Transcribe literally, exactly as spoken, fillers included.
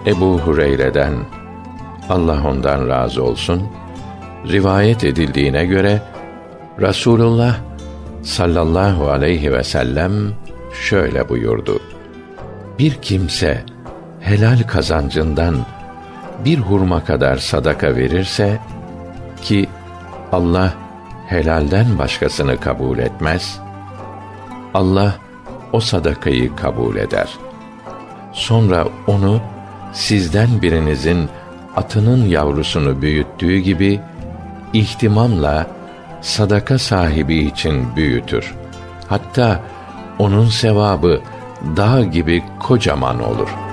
Ebu Hureyre'den, Allah ondan razı olsun, rivayet edildiğine göre Rasulullah sallallahu aleyhi ve sellem şöyle buyurdu: Bir kimse helal kazancından bir hurma kadar sadaka verirse, ki Allah helalden başkasını kabul etmez, Allah o sadakayı kabul eder. Sonra onu sizden birinizin atının yavrusunu büyüttüğü gibi ihtimamla sadaka sahibi için büyütür. Hatta onun sevabı dağ gibi kocaman olur.